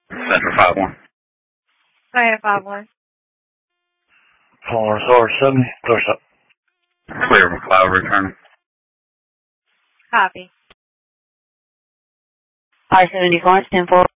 Center 5-1. Go ahead, 5-1. Calling Source 70, clear up. Clear McLeod returning. Copy. I-74, 10-4.